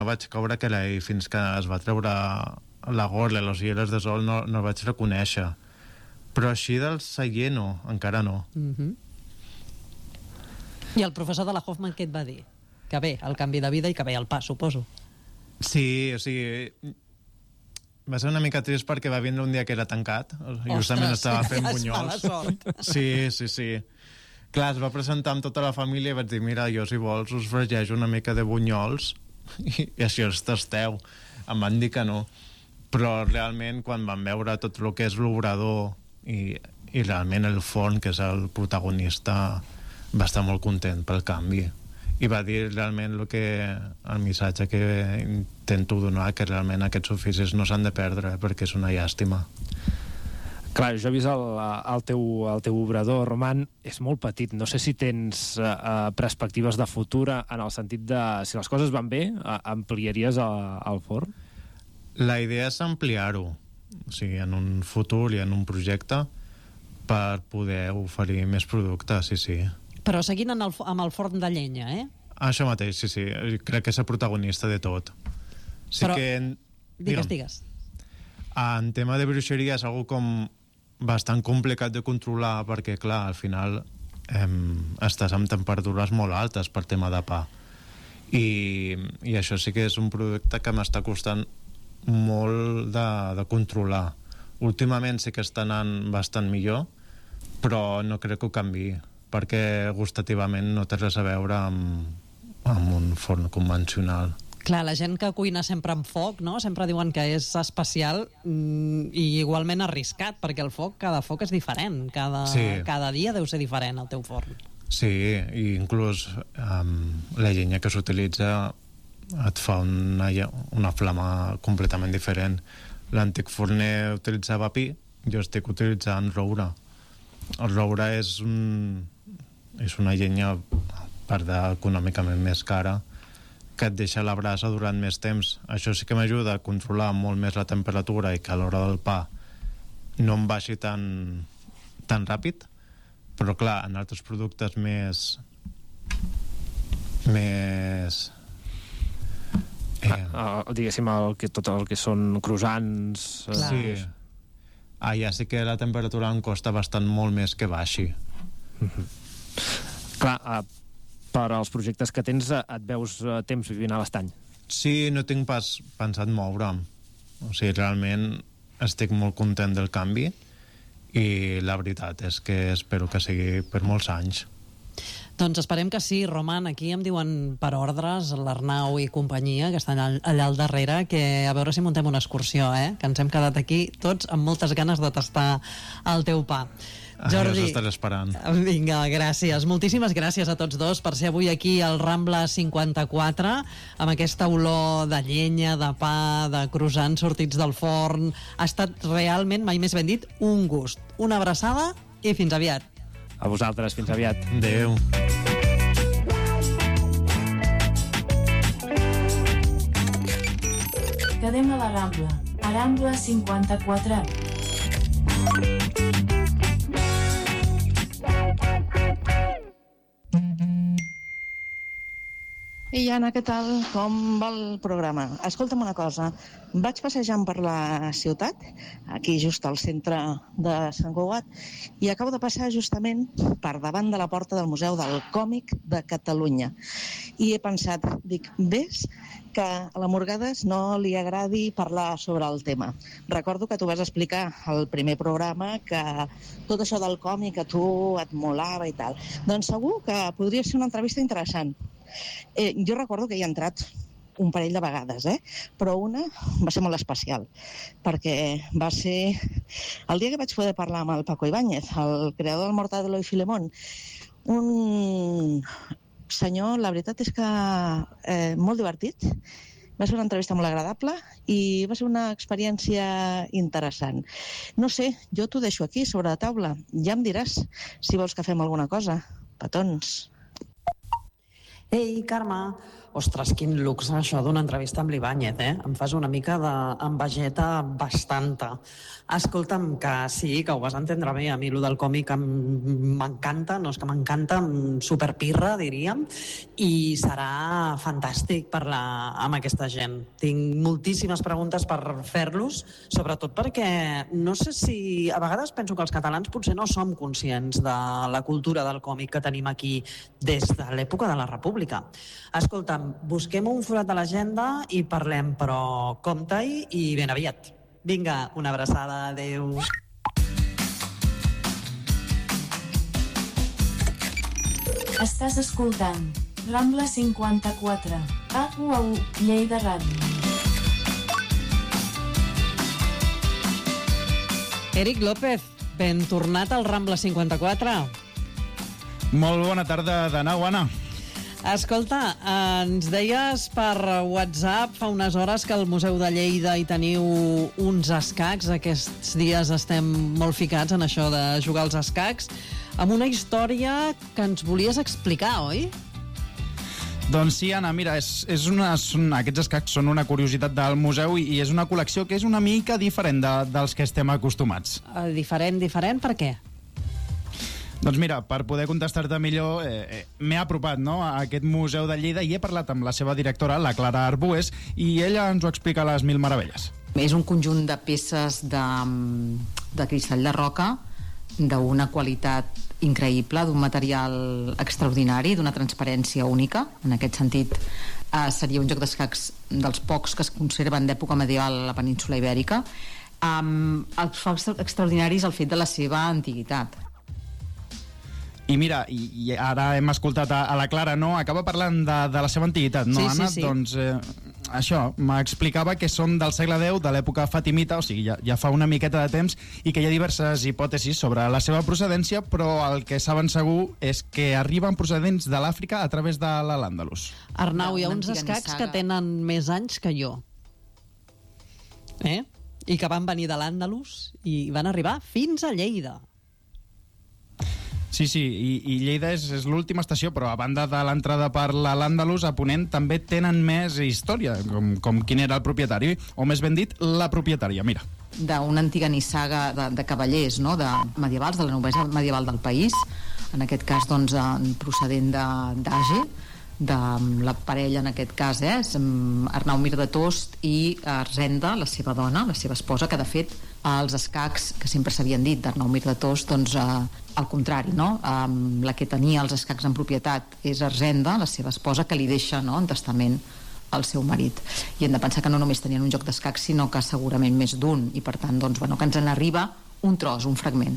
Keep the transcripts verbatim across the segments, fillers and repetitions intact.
no vaig caure que era ell fins que es va treure la gorra i les ulleres de sol, no, no el vaig reconèixer, però així del seient no, encara no. Mm-hmm. I el professor de la Hoffman què et va dir? Que bé, el canvi de vida i que bé el pas, suposo. Sí, o sigui, va ser una mica trist perquè va vindre un dia que era tancat. Justament estava fent bunyols. Sí, sí, sí. Clar, es va presentar amb tota la família i vaig dir, mira, jo si vols us fregeix una mica de bunyols i, i així els tasteu. Em van dir que no. Però realment quan van veure tot el que és l'obrador i, i realment el forn, que és el protagonista, va estar molt content pel canvi. I va dir realment el, que, el missatge que intento donar, que realment aquests oficis no s'han de perdre, eh, perquè és una llàstima. Clar, jo he vist el, el, teu, el teu obrador, Roman, és molt petit. No sé si tens uh, perspectives de futur en el sentit de, si les coses van bé, uh, ampliaries el, el forn? La idea és ampliar-ho, o sigui, en un futur i en un projecte per poder oferir més productes, sí, sí. Però seguint en el, amb el forn de llenya, eh? Això mateix, sí, sí. Crec que és el protagonista de tot. Sí. Però, que en, digues, digues. En tema de bruixeria és algo com bastant complicat de controlar perquè, clar, al final eh, estàs amb temperatures molt altes per tema de pa. I, i això sí que és un producte que m'està costant molt de, de controlar. Últimament sí que està anant bastant millor, però no crec que ho canviï, perquè gustativament no té res a veure amb, amb un forn convencional. Clar, la gent que cuina sempre amb foc, no? Sempre diuen que és especial mm, i igualment arriscat, perquè el foc, cada foc és diferent, cada, sí. cada dia deu ser diferent el teu forn. Sí, i inclús um, la llenya que s'utilitza et fa una, una flama completament diferent. L'antic forner utilitzava pi, jo estic utilitzant roure. El roure és un, és una llenya, a part d'econòmicament més cara, que et deixa la brasa durant més temps. Això sí que m'ajuda a controlar molt més la temperatura i que a l'hora del pa no em baixi tan, tan ràpid, però clar, en altres productes més més eh, ah, ah, diguéssim el que, tot el que són croissants, eh, sí. Ah, ja sí que la temperatura em costa bastant molt més que baixi. Mm-hmm. Clar, uh, per als projectes que tens uh, et veus uh, temps vivint a l'estany? Sí, no tinc pas pensat moure'm. O sigui, realment estic molt content del canvi i la veritat és que espero que sigui per molts anys. Doncs esperem que sí, Roman. Aquí em diuen per ordres l'Arnau i companyia, que estan allà al darrere, que a veure si muntem una excursió, eh? Que ens hem quedat aquí tots amb moltes ganes de tastar el teu pa. Jordi, ah, ja estàs esperant. Vinga, gràcies. Moltíssimes gràcies a tots dos per ser avui aquí al Rambla cinquanta-quatre amb aquesta olor de llenya, de pa, de croissants sortits del forn. Ha estat realment, mai més ben dit, un gust. Una abraçada i fins aviat. A vosaltres, fins aviat. Adéu. Quedem a la Rambla, a Rambla cinquanta-quatre. Ei, Anna, què tal? Com va el programa? Escolta'm una cosa, vaig passejant per la ciutat, aquí just al centre de Sant Cugat, i acabo de passar justament per davant de la porta del Museu del Còmic de Catalunya. I he pensat, dic, ves que a la Morgades no li agradi parlar sobre el tema. Recordo que tu vas explicar al primer programa que tot això del còmic a tu et molava i tal. Doncs segur que podria ser una entrevista interessant. Eh, jo recordo que hi he entrat un parell de vegades, eh? Però una va ser molt especial, perquè va ser el dia que vaig poder parlar amb el Paco Ibáñez, el creador del Mortadelo i Filemón. Un senyor, la veritat és que eh, molt divertit, va ser una entrevista molt agradable i va ser una experiència interessant. No sé, jo t'ho deixo aquí sobre la taula, ja em diràs si vols que fem alguna cosa. Petons. Ei, Carme, Ostres, quin luxe això d'una entrevista amb l'Ibáñez, eh? Em fas una mica d'envejeta bastanta. Escolta'm, que sí, que ho vas entendre bé. A mi, allò del còmic m'encanta, no és que m'encanta, superpirra, diríem, i serà fantàstic parlar amb aquesta gent. Tinc moltíssimes preguntes per fer-los, sobretot perquè no sé si... A vegades penso que els catalans potser no som conscients de la cultura del còmic que tenim aquí des de l'època de la República. Escolta'm, busquem un forat de l'agenda i parlem, però compte-hi i ben aviat. Vinga, una abraçada, adeu. Estàs escoltant Rambla cinquanta-quatre, A U A U, Lleida Ràdio. Eric López, ben tornat al Rambla cinquanta-quatre. Molt bona tarda de nou, Anna. Escolta, ens deies per WhatsApp fa unes hores que al Museu de Lleida hi teniu uns escacs. Aquests dies estem molt ficats en això de jugar als escacs, amb una història que ens volies explicar, oi? Doncs sí, Anna, mira, és, és una, són, aquests escacs són una curiositat del museu i, i és una col·lecció que és una mica diferent de, dels que estem acostumats. Uh, diferent, diferent, per què? Doncs mira, per poder contestar-te millor, eh, eh, m'he apropat, no, a aquest Museu de Lleida i he parlat amb la seva directora, la Clara Arbues, i ella ens ho explica a les mil meravelles. És un conjunt de peces de, de cristall de roca d'una qualitat increïble, d'un material extraordinari, d'una transparència única. En aquest sentit, eh, seria un joc d'escacs dels pocs que es conserven d'època medieval a la península Ibèrica. Um, el fa extraordinari és el fet de la seva antiguitat. I mira, i, i ara hem escoltat a, a la Clara, no? Acaba parlant de, de la seva antiguitat, no, sí, Anna? Sí, sí. Doncs eh, això, m'explicava que són del segle deu, de l'època fatimita, o sigui, ja, ja fa una miqueta de temps, i que hi ha diverses hipòtesis sobre la seva procedència, però el que saben segur és que arriben procedents de l'Àfrica a través de l'Al-Àndalus. Arnau, hi ha uns escacs que tenen més anys que jo. Eh? I que van venir de l'Àndalus i van arribar fins a Lleida. Sí, sí, i, i Lleida és, és l'última estació, però a banda de l'entrada per l'Àndalus, a Ponent també tenen més història, com, com quin era el propietari, o més ben dit, la propietària, mira. D'una antiga nissaga de, de cavallers, no?, de medievals, de la noblesa medieval del país, en aquest cas, doncs, procedent d'Age, de la parella, en aquest cas, eh, Arnau Mir de Tost i Arsenda, la seva dona, la seva esposa, que de fet els escacs que sempre s'havien dit d'Arnau Mir de Tost, doncs eh, al contrari, no? Um, la que tenia els escacs en propietat és Arsenda, la seva esposa, que li deixa, no?, en testament al seu marit. I hem de pensar que no només tenien un joc d'escacs, sinó que segurament més d'un, i per tant, doncs, bueno, que ens n'arriba un tros, un fragment.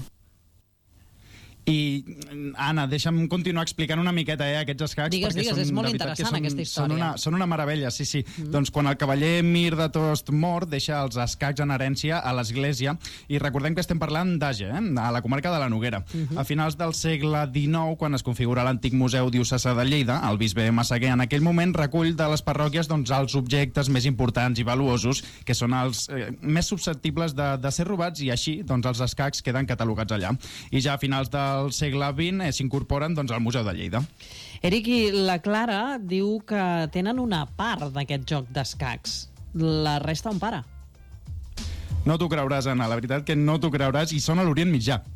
I, Anna, deixa'm continuar explicant una miqueta eh, aquests escacs. Digues, digues, és molt interessant són, aquesta història. Són una, són una meravella, sí, sí. Mm. Doncs quan el cavaller Mir de Tost mor, deixa els escacs en herència a l'església, i recordem que estem parlant d'Age, eh, a la comarca de la Noguera. Mm -hmm. A finals del segle dinou, quan es configura l'antic Museu Diocesà de Lleida, el bisbe Massaguer en aquell moment recull de les parròquies doncs, els objectes més importants i valuosos, que són els eh, més susceptibles de, de ser robats, i així doncs, els escacs queden catalogats allà. I ja a finals de al segle vint eh, s'incorporen doncs, al Museu de Lleida. Eric, i la Clara diu que tenen una part d'aquest joc d'escacs. La resta on para? No t'ho creuràs, Anna, la veritat que no t'ho creuràs, i són a l'Orient Mitjà.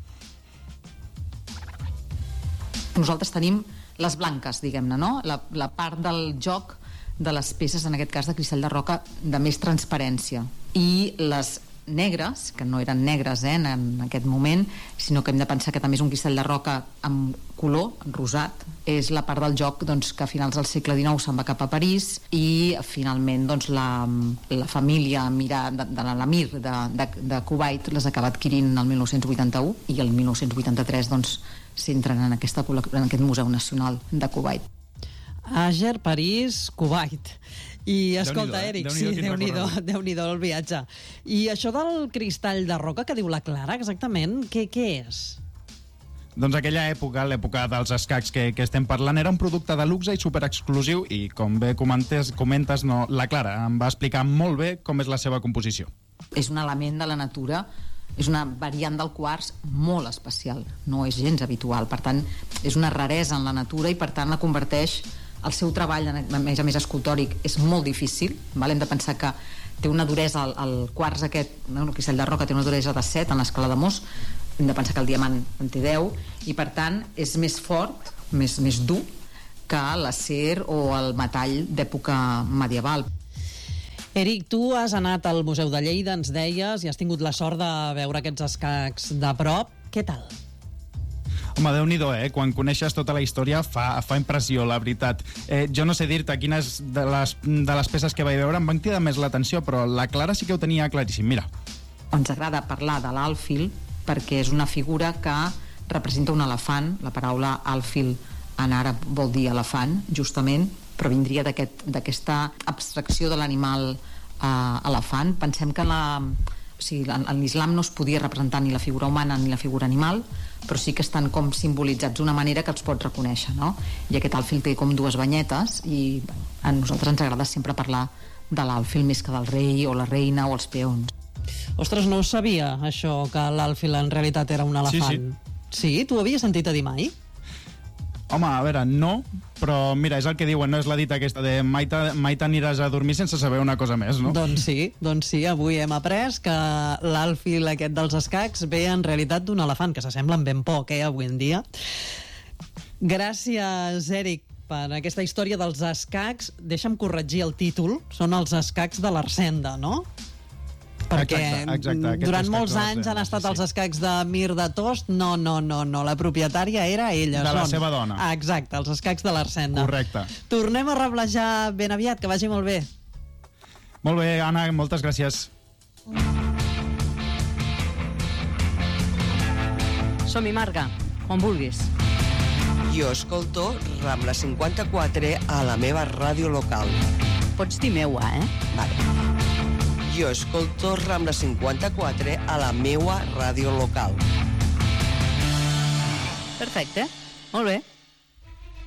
Nosaltres tenim les blanques, diguem-ne, no? La, la part del joc de les peces, en aquest cas de cristall de roca, de més transparència. I les negres, que no eren negres eh, en aquest moment, sinó que hem de pensar que també és un cristall de roca amb color, rosat, és la part del joc doncs, que a finals del segle dinou se'n va cap a París, i finalment doncs, la, la família Mirà, de, de l'Emir de, de, de Kuwait les acaba adquirint el mil nou-cents vuitanta-u, i el mil nou-cents vuitanta-tres doncs, s'entren en, aquesta, en aquest Museu Nacional de Kuwait. Àger, París, Kuwait. I escolta, Eric, Déu-n'hi-do, sí, Déu-n'hi-do, Déu-n'hi-do el viatge. I això del cristall de roca que diu la Clara, exactament, què, què és? Doncs aquella època, l'època dels escacs que, que estem parlant, era un producte de luxe i superexclusiu, i com bé comentes, comentes, no, la Clara em va explicar molt bé com és la seva composició. És un element de la natura, és una variant del quars molt especial, no és gens habitual, per tant és una raresa en la natura, i per tant la converteix el seu treball, a més a més escultòric, és molt difícil, val? Hem de pensar que té una duresa, el, el quars aquest, no, el cristall de roca té una duresa de set en l'escala de Mohs, hem de pensar que el diamant en té deu, i per tant és més fort, més, més dur que l'acer o el metall d'època medieval. Eric, tu has anat al Museu de Lleida, ens deies, i has tingut la sort de veure aquests escacs de prop. Què tal? Home, Déu-n'hi-do, eh? Quan coneixes tota la història fa, fa impressió, la veritat. Eh, jo no sé dir-te quines de les, de les peces que vaig veure em van cridar més l'atenció, però la Clara sí que ho tenia claríssim. Mira. Ens agrada parlar de l'àlfil perquè és una figura que representa un elefant. La paraula àlfil en àrab vol dir elefant, justament, però vindria d'aquesta aquest, abstracció de l'animal eh, elefant. Pensem que la... O sigui, en l'islam no es podia representar ni la figura humana ni la figura animal, però sí que estan com simbolitzats d'una manera que els pots reconèixer, no? I aquest àlfil té com dues banyetes i bueno, a nosaltres ens agrada sempre parlar de l'àlfil més que del rei o la reina o els peons. Ostres, no ho sabia, això, que l'àlfil en realitat era un elefant. Sí, sí. Sí? Tu ho havies sentit a dir mai? Home, a veure, no, però mira, és el que diuen, no? És la dita aquesta de mai, mai t'aniràs a dormir sense saber una cosa més, no? Doncs sí, doncs sí, avui hem après que l'àlfil aquest dels escacs ve en realitat d'un elefant, que s'assemblen ben poc, eh, avui en dia. Gràcies, Eric, per aquesta història dels escacs. Deixa'm corregir el títol, són els escacs de l'Arsenda, no? Perquè exacte, exacte, durant molts anys han estat sí, sí. els escacs de Mir de Tost. No, no, no, no, la propietària era ella. De la són... seva dona. Ah, exacte, els escacs de l'Arsenda. Correcte. Tornem a reblejar ben aviat, que vagi molt bé. Molt bé, Anna, moltes gràcies. Som-hi, Marga, quan vulguis. Jo escolto Rambla cinquanta-quatre a la meva ràdio local. Pots dir meua, eh? Vale. Jo escolto Rambla cinquanta-quatre a la meua ràdio local. Perfecte, molt bé.